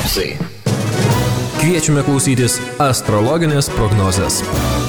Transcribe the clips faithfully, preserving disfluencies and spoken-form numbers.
Apsai. Kviečiame klausytis astrologinės prognozės.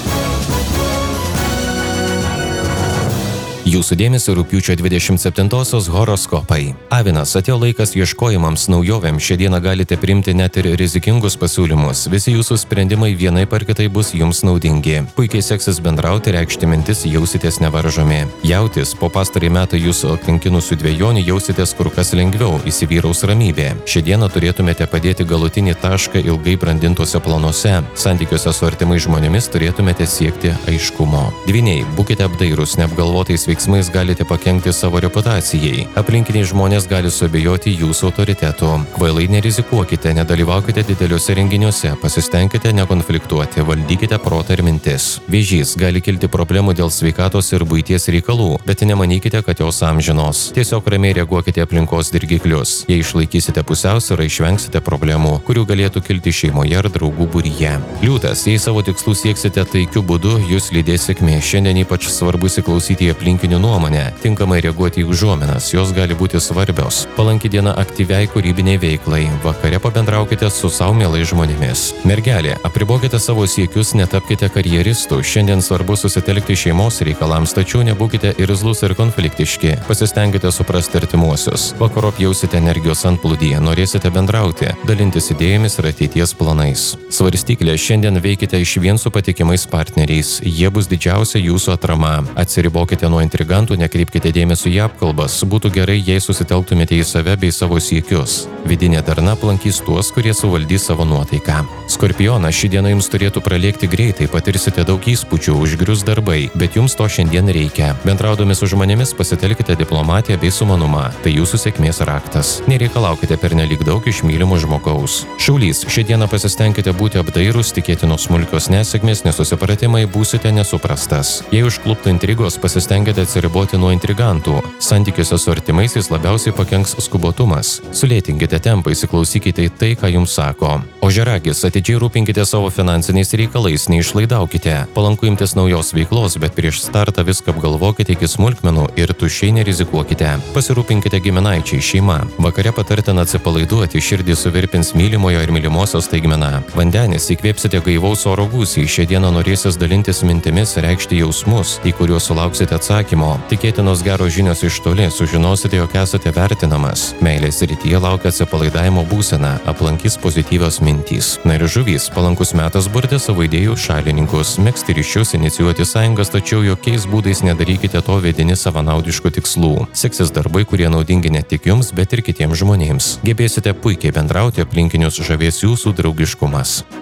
Jūsų dėmesio rugpjūčio dvidešimt septintosios horoskopai. Avinas, atėjo laikas ieškojimams naujovėm. Šią dieną galite priimti net ir rizikingus pasiūlymus. Visi jūsų sprendimai vienaip ar kitaip bus jums naudingi. Puikiai seksis bendrauti, reikšti mintis, jausitės nevaržomi. Jautis, po pastarąjį metą jūsų kankinusių dvejonių jausitės kur kas lengviau, įsivyraus ramybė. Šią dieną turėtumėte padėti galutinį tašką ilgai brandintuose planuose. Santykiuose su artimais žmonėmis turėtumėte siekti aiškumo. Dvyniai, būkite apdairūs, neapgalvotais veiksmais galite pakenkti savo reputacijai. Aplinkiniai žmonės gali suabejoti jūsų autoritetu. Kvailai nerizikuokite, nedalyvaukite dideliuose renginiuose, pasistengkite nekonfliktuoti, valdykite protą ir mintis. Vėžys, gali kilti problemų dėl sveikatos ir buities reikalų, bet nemanykite, kad jos amžinos. Tiesiog ramiai reaguokite aplinkos dirgiklius. Jei išlaikysite pusiausvyrą, išvengsite problemų, kurių galėtų kilti šeimoje ar draugų būryje. Liūtas, jei savo tikslų sieksite taikiu būdu, jūs lydės sėkmė. Šiandien ypač svarbu įsiklausyti į aplinkinių nuomonę, tinkamai reaguoti į užuominas, jos gali būti svarbios. Palanki diena aktyviai kūrybiniai veiklai. Vakare pabendraukite su savo mielais žmonėmis. Mergelė, apribokite savo siekius, netapkite karjeristų. Šiandien svarbu susitelkti šeimos reikalams, tačiau nebūkite irzlus ir konfliktiški. Pasistengkite suprasti artimuosius. Vakarop jausite energijos antplūdį, norėsite bendrauti, dalintis idėjomis ir ateities planais. Svarstyklė, šiandien veikite išvien su patikimais partneriais. Jie bus didžiausia jūsų atrama. Atsiribokite nuo intrigantų, nekreipkite dėmesio į apkalbas. Būtų gerai, jei susitelktumėte į save bei savo siekius. Vidinė darna aplankys tuos, kurie suvaldys savo nuotaiką. Skorpionas, ši diena jums turėtų pralėkti greitai, patirsite daug įspūdžių, užgrius darbai, bet jums to šiandien reikia. Bendraudami su žmonėmis pasitelkite diplomatiją bei sumanumą. Tai jūsų sėkmės raktas. Nereikalaukite pernelyg daug iš mylimo žmogaus. Šaulys, šią dieną pasistengkite būti apdairūs, tikėtinos smulkios nesėkmės, nesusipratimai, būsite nesuprastas. Jei užkluptų intrigos, pasistengkite atsiriboti nuo intrigantų. Santykiuose su artimaisiais labiausiai pakenks skubotumas. Sulėtinkite tempą, įsiklausykite į tai, ką jums sako. Ožiaragis, atidžiai rūpinkite savo finansiniais reikalais, neišlaidaukite. Palanku imtis naujos veiklos, bet prieš startą viską apgalvokite iki smulkmenų ir tuščiai nerizikuokite. Pasirūpinkite giminaičiai, šeima. Vakare patartina atsipalaiduoti, širdį suvirpins mylimojo ir mylimosios staigmena. Vandenis, įkvėpsite gaivaus oro gūsį, šią dieną norėsis dalintis mintimis, reikšti jausmus, į kuriuos sulauksite atsakymo. Tikėtinos geros žinios iš toli, sužinosite, jog esate vertinamas. Meilės srityje laukia atsipalaidavimo būsena, aplankys pozityvios mintys. Na ir žuvys, palankus metas burti savo idėjų šalininkus, megzti ryšius, inicijuoti sąjungas, tačiau jokiais būdais nedarykite to vedini savanaudiškų tikslų. Seksis darbai, kurie naudingi ne tik jums, bet ir kitiems žmonėms. Gebėsite puikiai bendrauti, aplinkinius žavės jūsų draugiškumas.